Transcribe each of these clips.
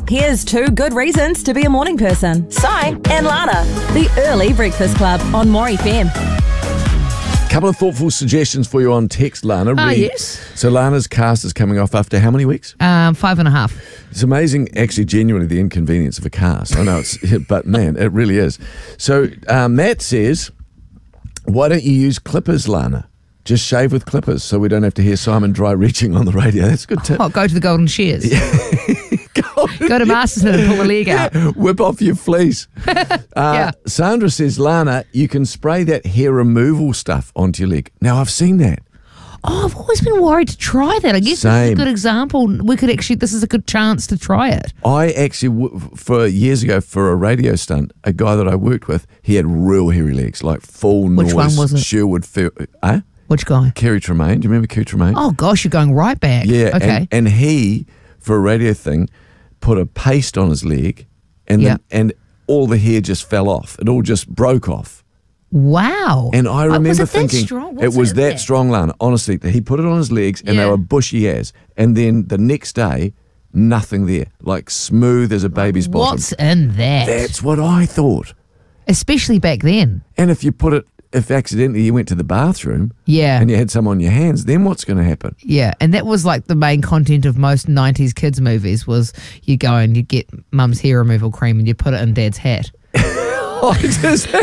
Here's 2 good reasons to be a morning person. Si and Lana. The Early Breakfast Club on More FM. Couple of thoughtful suggestions for you on text, Lana. Yes. So Lana's cast is coming off after how many weeks? 5.5. It's amazing, actually, genuinely, the inconvenience of a cast. I know but man, it really is. So Matt says, why don't you use clippers, Lana? Just shave with clippers so we don't have to hear Simon Dry reaching on the radio. That's a good tip. Oh, go to the Golden Shears. Go to Mastersmith and pull a leg out. Whip off your fleece. Yeah. Sandra says, Lana, you can spray that hair removal stuff onto your leg. Now, I've seen that. Oh, I've always been worried to try that. I guess this is a good example. This is a good chance to try it. I actually, for years ago, for a radio stunt, a guy that I worked with, he had real hairy legs, like full noise. Which one was it? Sherwood. Which guy? Kerry Tremaine. Do you remember Kerry Tremaine? Oh, gosh, you're going right back. Yeah. Okay. And he, for a radio thing, put a paste on his leg, and all the hair just fell off. It all just broke off. Wow. And I remember thinking, it was that strong, Lana. Honestly, he put it on his legs and they were bushy as. And then the next day, nothing there. Like smooth as a baby's bottom. What's in that? That's what I thought. Especially back then. And if accidentally you went to the bathroom and you had some on your hands, then what's going to happen? Yeah, and that was like the main content of most 90s kids movies was you go and you get mum's hair removal cream and you put it in dad's hat. Oh, is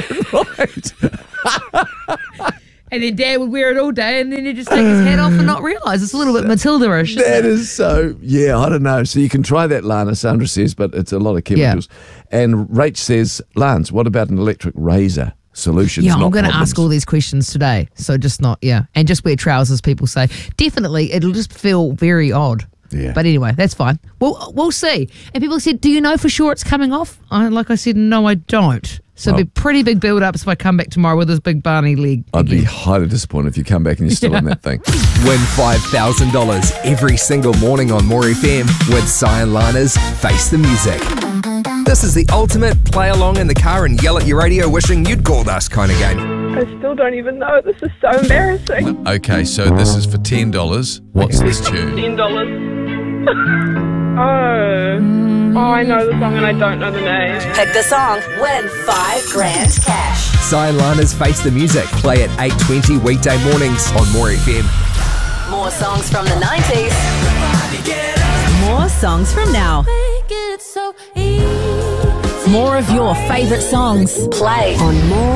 that right? And then dad would wear it all day and then he'd just take his hat off and not realise. It's a little bit Matilda-ish. That is so, I don't know. So you can try that, Lana, Sandra says, but it's a lot of chemicals. Yeah. And Rach says, Lance, what about an electric razor? Solutions. Yeah, I'm going to ask all these questions today. So just and just wear trousers, people say. Definitely, it'll just feel very odd. Yeah. But anyway, that's fine. We'll see. And people said, do you know for sure it's coming off? Like I said, no, I don't. So it'll be pretty big build-ups if I come back tomorrow with this big Barney leg. I'd be highly disappointed if you come back and you're still on that thing. Win $5,000 every single morning on More FM with Si and Lana's Face the Music. This is the ultimate play along in the car and yell at your radio wishing you'd called us kind of game. I still don't even know. This is so embarrassing. Okay, so this is for $10. What's this tune? $10. Oh, I know the song and I don't know the name. Pick the song. Win $5,000 cash. Si and Lana's Face the Music. Play at 8:20 weekday mornings on More FM. More songs from the 90s. More songs from now. More of your favourite songs. Play on More